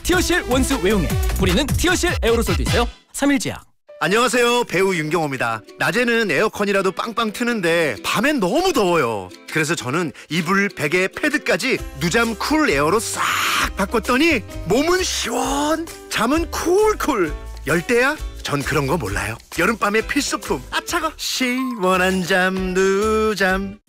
티어실 원수 외용에 뿌리는 티어실 에어로솔도 있어요. 3일제약. 안녕하세요, 배우 윤경호입니다. 낮에는 에어컨이라도 빵빵 트는데 밤엔 너무 더워요. 그래서 저는 이불, 베개, 패드까지 누잠 쿨 에어로 싹 바꿨더니 몸은 시원, 잠은 쿨쿨. 열대야? 전 그런 거 몰라요. 여름밤의 필수품. 아 차가. 시원한 잠 누잠.